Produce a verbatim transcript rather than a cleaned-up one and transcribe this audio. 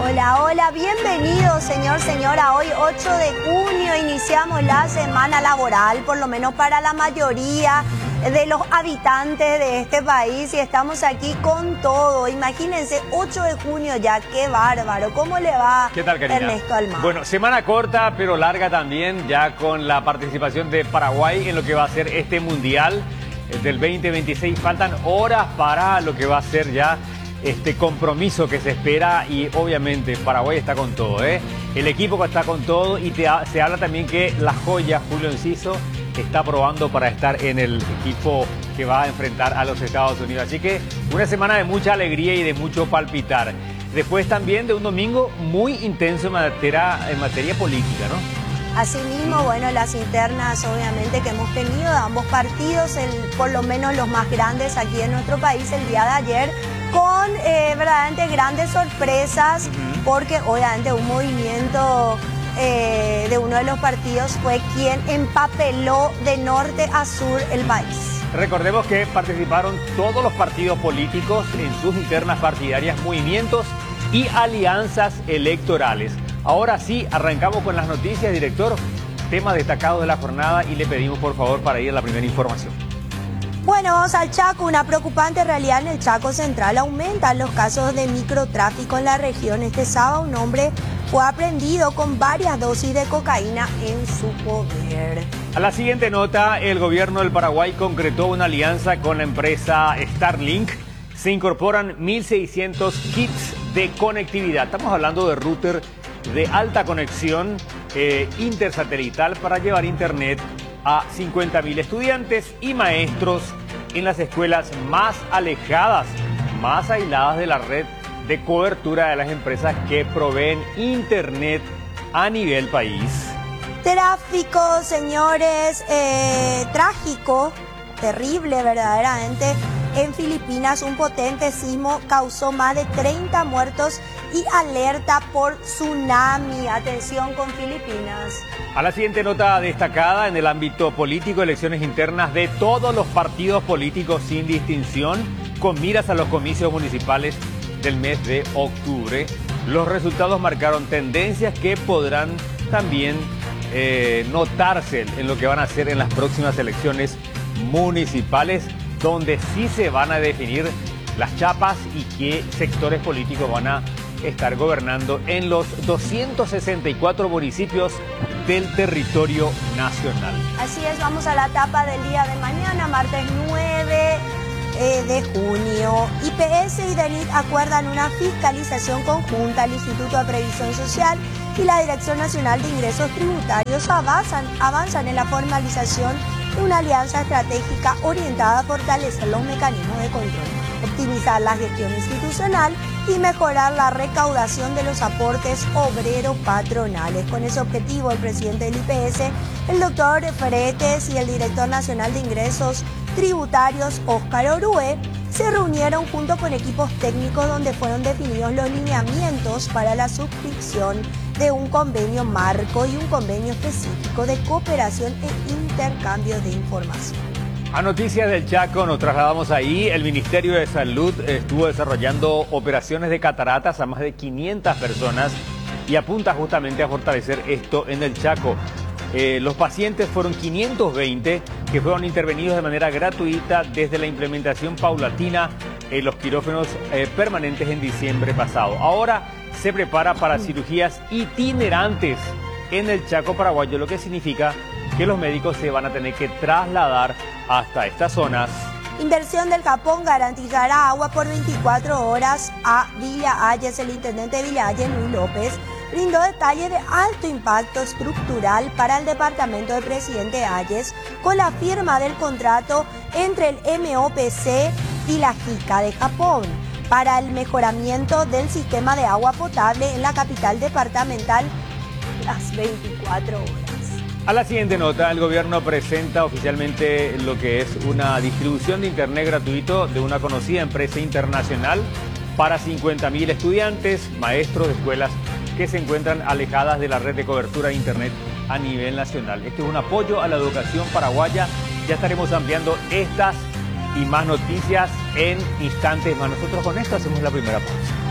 Hola, hola, bienvenido señor, señora. Hoy ocho de junio iniciamos la semana laboral, por lo menos para la mayoría de los habitantes de este país, y estamos aquí con todo. Imagínense, ocho de junio ya, qué bárbaro. ¿Cómo le va? ¿Qué tal, Karina? Ernesto Almada? Bueno, semana corta pero larga también, ya con la participación de Paraguay en lo que va a ser este Mundial del veinte veintiséis. Faltan horas para lo que va a ser ya este compromiso que se espera, y obviamente Paraguay está con todo, ¿eh? El equipo está con todo, y te, se habla también que la joya Julio Enciso está probando para estar en el equipo que va a enfrentar a los Estados Unidos. Así que una semana de mucha alegría y de mucho palpitar. Después también de un domingo muy intenso en materia, en materia política, ¿no? Asimismo, bueno, las internas obviamente que hemos tenido de ambos partidos, el, por lo menos los más grandes aquí en nuestro país el día de ayer, con eh, verdaderamente grandes sorpresas, uh-huh. porque obviamente un movimiento eh, de uno de los partidos fue quien empapeló de norte a sur el país. Recordemos que participaron todos los partidos políticos en sus internas partidarias, movimientos y alianzas electorales. Ahora sí, arrancamos con las noticias, director, temas destacados de la jornada, y le pedimos por favor para ir a la primera información. Bueno, vamos al Chaco. Una preocupante realidad en el Chaco Central. Aumentan los casos de microtráfico en la región. Este sábado un hombre fue aprehendido con varias dosis de cocaína en su poder. A la siguiente nota, el gobierno del Paraguay concretó una alianza con la empresa Starlink. Se incorporan mil seiscientos kits de conectividad. Estamos hablando de router de alta conexión eh, intersatelital para llevar internet a cincuenta mil estudiantes y maestros en las escuelas más alejadas, más aisladas de la red de cobertura de las empresas que proveen internet a nivel país. Tráfico, señores, eh, trágico, terrible verdaderamente. En Filipinas un potente sismo causó más de treinta muertos y alerta por tsunami. Atención con Filipinas. A la siguiente nota destacada en el ámbito político, elecciones internas de todos los partidos políticos sin distinción, con miras a los comicios municipales del mes de octubre. Los resultados marcaron tendencias que podrán también eh, notarse en lo que van a ser en las próximas elecciones municipales, donde sí se van a definir las chapas y qué sectores políticos van a estar gobernando en los doscientos sesenta y cuatro municipios del territorio nacional. Así es, vamos a la etapa del día de mañana, martes nueve de junio. I P S y DENIT acuerdan una fiscalización conjunta. El Instituto de Previsión Social y la Dirección Nacional de Ingresos Tributarios avanzan, avanzan en la formalización de una alianza estratégica orientada a fortalecer los mecanismos de control, optimizar la gestión institucional y mejorar la recaudación de los aportes obreros patronales. Con ese objetivo, el presidente del I P S, el doctor Fretes, y el director nacional de ingresos tributarios, Óscar Orue, se reunieron junto con equipos técnicos donde fueron definidos los lineamientos para la suscripción de un convenio marco y un convenio específico de cooperación e intercambio de información. A noticias del Chaco nos trasladamos ahí. El Ministerio de Salud estuvo desarrollando operaciones de cataratas a más de quinientas personas y apunta justamente a fortalecer esto en el Chaco. Eh, los pacientes fueron quinientos veinte que fueron intervenidos de manera gratuita desde la implementación paulatina en los quirófanos eh, permanentes en diciembre pasado. Ahora se prepara para cirugías itinerantes en el Chaco paraguayo, lo que significa que los médicos se van a tener que trasladar hasta estas zonas. Inversión del Japón garantizará agua por veinticuatro horas a Villa Hayes. El intendente de Villa Hayes, Luis López, brindó detalles de alto impacto estructural para el departamento del presidente Hayes con la firma del contrato entre el M O P C y la JICA de Japón para el mejoramiento del sistema de agua potable en la capital departamental las veinticuatro horas. A la siguiente nota, el gobierno presenta oficialmente lo que es una distribución de internet gratuito de una conocida empresa internacional para cincuenta mil estudiantes, maestros de escuelas que se encuentran alejadas de la red de cobertura de internet a nivel nacional. Este es un apoyo a la educación paraguaya. Ya estaremos ampliando estas y más noticias en instantes más. Nosotros con esto hacemos la primera pausa.